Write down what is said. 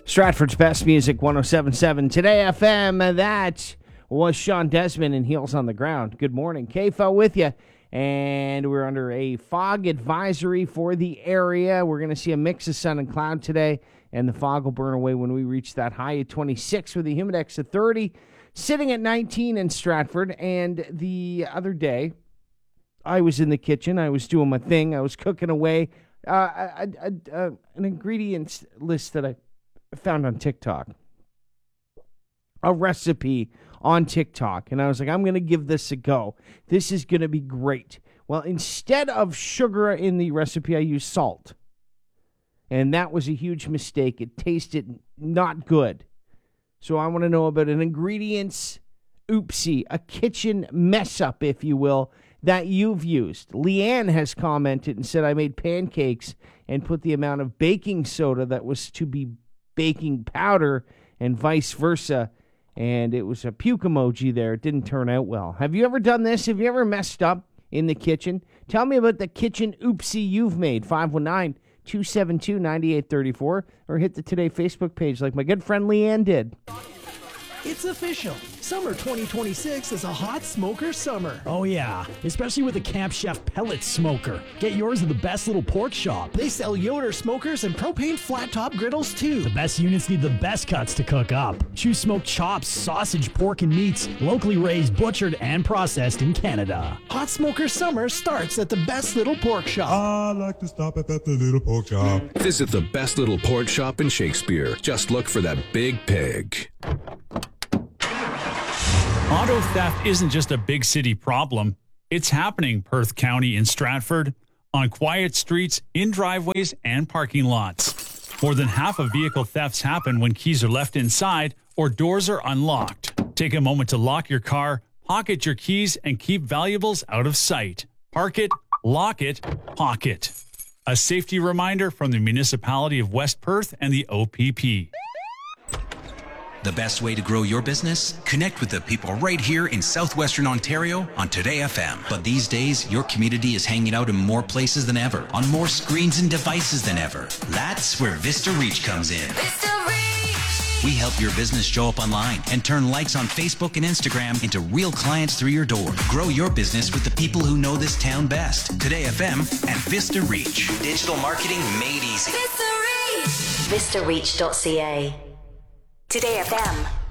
Stratford's Best Music 107.7 Today FM. That was Sean Desmond and Heels on the Ground. Good morning. KFO with you. And we're under a fog advisory for the area. We're going to see a mix of sun and cloud today, and the fog will burn away when we reach that high of 26 with a humidex of 30, sitting at 19 in Stratford. And the other day, I was in the kitchen. I was doing my thing. I was cooking away an ingredients list that I found on TikTok, a recipe on TikTok, and I was like, I'm going to give this a go. This is going to be great. Well, instead of sugar in the recipe, I used salt, and that was a huge mistake. It tasted not good. So I want to know about an ingredients oopsie, a kitchen mess up, if you will, that you've used. Leanne has commented and said, I made pancakes and put the amount of baking soda that was to be baking powder and vice versa, and it was a puke emoji there. It didn't turn out well. Have you ever done this? Have you ever messed up in the kitchen? Tell me about the kitchen oopsie you've made. 519-272-9834, or hit the Today Facebook page like my good friend Leanne did. It's official. Summer 2026 is a hot smoker summer. Oh yeah, especially with the Camp Chef pellet smoker. Get yours at the Best Little Pork Shop. They sell Yoder smokers and propane flat top griddles too. The best units need the best cuts to cook up. Choose smoked chops, sausage, pork, and meats, locally raised, butchered, and processed in Canada. Hot smoker summer starts at the Best Little Pork Shop. I like to stop at the Little Pork Shop. Visit the Best Little Pork Shop in Shakespeare. Just look for that big pig. Auto theft isn't just a big city problem. It's happening Perth County in Stratford, on quiet streets, in driveways, and parking lots. More than half of vehicle thefts happen when keys are left inside or doors are unlocked. Take a moment to lock your car, pocket your keys, and keep valuables out of sight. Park it, lock it, pocket. A safety reminder from the municipality of West Perth and the OPP. The best way to grow your business? Connect with the people right here in southwestern Ontario on Today FM. But these days, your community is hanging out in more places than ever, on more screens and devices than ever. That's where Vista Reach comes in. Vista Reach! We help your business show up online and turn likes on Facebook and Instagram into real clients through your door. Grow your business with the people who know this town best. Today FM and Vista Reach. Digital marketing made easy. Vista Reach. VistaReach.ca. Today FM.